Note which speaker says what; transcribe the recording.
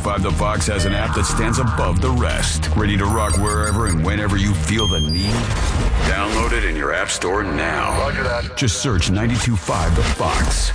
Speaker 1: 92.5 The Fox has an app that stands above the rest. Ready to rock wherever and whenever you feel the need? Download it in your app store now.
Speaker 2: Roger that.
Speaker 1: Just search 92.5 The Fox.